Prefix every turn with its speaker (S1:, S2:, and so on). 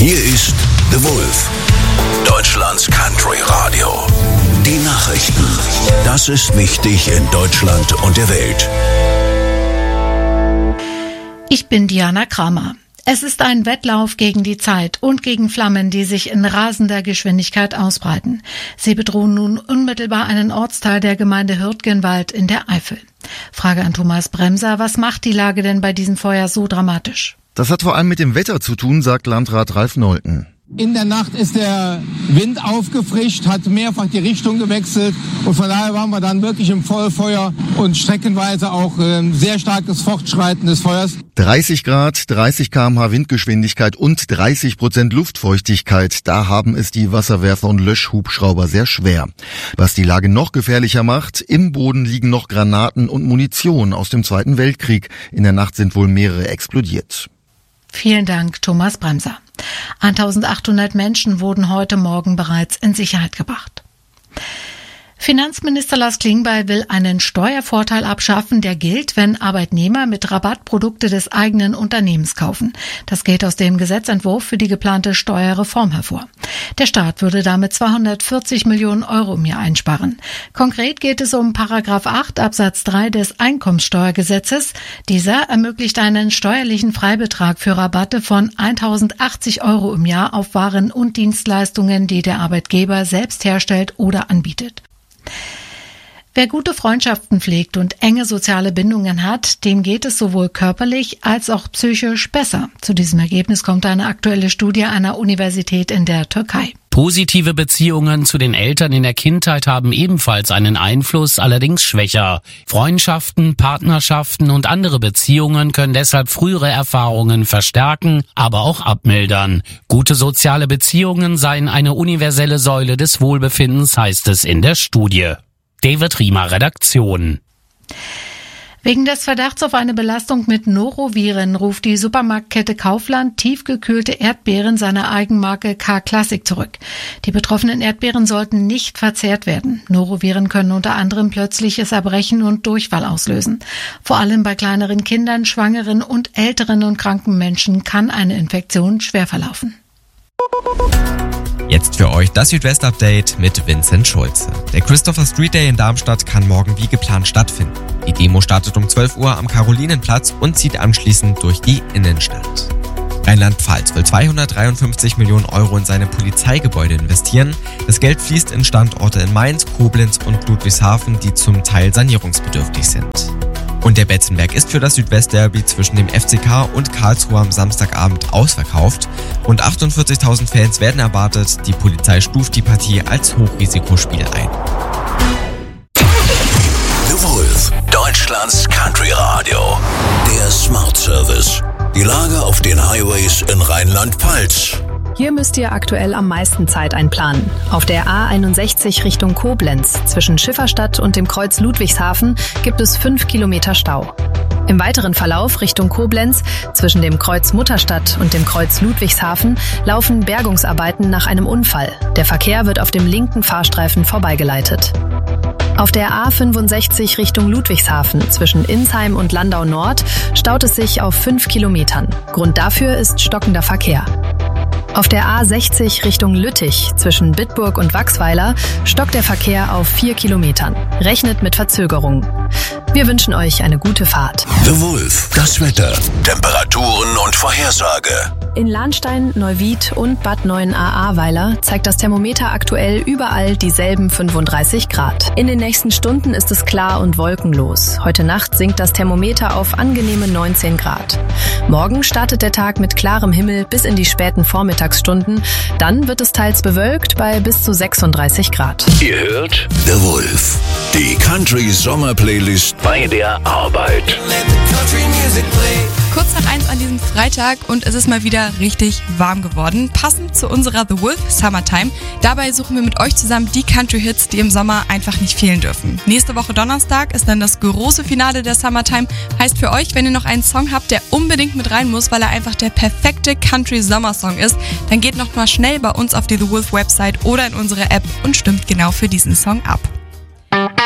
S1: Hier ist The Wolf, Deutschlands Country Radio. Die Nachrichten. Das ist wichtig in Deutschland und der Welt.
S2: Ich bin Diana Kramer. Es ist ein Wettlauf gegen die Zeit und gegen Flammen, die sich in rasender Geschwindigkeit ausbreiten. Sie bedrohen nun unmittelbar einen Ortsteil der Gemeinde Hürtgenwald in der Eifel. Frage an Thomas Bremser, was macht die Lage denn bei diesem Feuer so dramatisch?
S3: Das hat vor allem mit dem Wetter zu tun, sagt Landrat Ralf Nolten.
S4: In der Nacht ist der Wind aufgefrischt, hat mehrfach die Richtung gewechselt und von daher waren wir dann wirklich im Vollfeuer und streckenweise auch sehr starkes Fortschreiten des Feuers.
S3: 30 Grad, 30 km/h Windgeschwindigkeit und 30% Luftfeuchtigkeit, da haben es die Wasserwerfer und Löschhubschrauber sehr schwer. Was die Lage noch gefährlicher macht, im Boden liegen noch Granaten und Munition aus dem Zweiten Weltkrieg. In der Nacht sind wohl mehrere explodiert.
S2: Vielen Dank, Thomas Bremser. 1800 Menschen wurden heute Morgen bereits in Sicherheit gebracht. Finanzminister Lars Klingbeil will einen Steuervorteil abschaffen, der gilt, wenn Arbeitnehmer mit Rabatt Produkte des eigenen Unternehmens kaufen. Das geht aus dem Gesetzentwurf für die geplante Steuerreform hervor. Der Staat würde damit 240 Millionen Euro im Jahr einsparen. Konkret geht es um Paragraph 8 Absatz 3 des Einkommenssteuergesetzes. Dieser ermöglicht einen steuerlichen Freibetrag für Rabatte von 1.080 Euro im Jahr auf Waren und Dienstleistungen, die der Arbeitgeber selbst herstellt oder anbietet. Wer gute Freundschaften pflegt und enge soziale Bindungen hat, dem geht es sowohl körperlich als auch psychisch besser. Zu diesem Ergebnis kommt eine aktuelle Studie einer Universität in der Türkei.
S5: Positive Beziehungen zu den Eltern in der Kindheit haben ebenfalls einen Einfluss, allerdings schwächer. Freundschaften, Partnerschaften und andere Beziehungen können deshalb frühere Erfahrungen verstärken, aber auch abmildern. Gute soziale Beziehungen seien eine universelle Säule des Wohlbefindens, heißt es in der Studie. David Riemer, Redaktion.
S2: Wegen des Verdachts auf eine Belastung mit Noroviren ruft die Supermarktkette Kaufland tiefgekühlte Erdbeeren seiner Eigenmarke K-Classic zurück. Die betroffenen Erdbeeren sollten nicht verzehrt werden. Noroviren können unter anderem plötzliches Erbrechen und Durchfall auslösen. Vor allem bei kleineren Kindern, Schwangeren und älteren und kranken Menschen kann eine Infektion schwer verlaufen.
S6: Jetzt für euch das Südwest-Update mit Vincent Schulze. Der Christopher Street Day in Darmstadt kann morgen wie geplant stattfinden. Die Demo startet um 12 Uhr am Karolinenplatz und zieht anschließend durch die Innenstadt. Rheinland-Pfalz will 253 Millionen Euro in seine Polizeigebäude investieren. Das Geld fließt in Standorte in Mainz, Koblenz und Ludwigshafen, die zum Teil sanierungsbedürftig sind. Und der Betzenberg ist für das Südwest-Derby zwischen dem FCK und Karlsruhe am Samstagabend ausverkauft. Rund 48.000 Fans werden erwartet. Die Polizei stuft die Partie als Hochrisikospiel ein.
S1: The Wolf, Deutschlands Country Radio. Der Smart Service. Die Lage auf den Highways in Rheinland-Pfalz.
S7: Hier müsst ihr aktuell am meisten Zeit einplanen. Auf der A61 Richtung Koblenz zwischen Schifferstadt und dem Kreuz Ludwigshafen gibt es 5 Kilometer Stau. Im weiteren Verlauf Richtung Koblenz zwischen dem Kreuz Mutterstadt und dem Kreuz Ludwigshafen laufen Bergungsarbeiten nach einem Unfall. Der Verkehr wird auf dem linken Fahrstreifen vorbeigeleitet. Auf der A65 Richtung Ludwigshafen zwischen Insheim und Landau Nord staut es sich auf 5 Kilometern. Grund dafür ist stockender Verkehr. Auf der A60 Richtung Lüttich zwischen Bitburg und Wachsweiler stockt der Verkehr auf 4 Kilometern. Rechnet mit Verzögerungen. Wir wünschen euch eine gute Fahrt.
S1: The Wolf, das Wetter, Temperaturen und Vorhersage.
S7: In Lahnstein, Neuwied und Bad Neuenahr-Ahrweiler zeigt das Thermometer aktuell überall dieselben 35 Grad. In den nächsten Stunden ist es klar und wolkenlos. Heute Nacht sinkt das Thermometer auf angenehme 19 Grad. Morgen startet der Tag mit klarem Himmel bis in die späten Vormittagsstunden. Dann wird es teils bewölkt bei bis zu 36 Grad.
S1: Ihr hört The Wolf, die Country-Sommer-Playlist bei der Arbeit.
S8: Kurz nach 1 an diesem Freitag und es ist mal wieder richtig warm geworden, passend zu unserer The Wolf Summertime. Dabei suchen wir mit euch zusammen die Country-Hits, die im Sommer einfach nicht fehlen dürfen. Nächste Woche Donnerstag ist dann das große Finale der Summertime. Heißt für euch, wenn ihr noch einen Song habt, der unbedingt mit rein muss, weil er einfach der perfekte Country-Sommersong ist, dann geht noch mal schnell bei uns auf die The Wolf Website oder in unsere App und stimmt genau für diesen Song ab.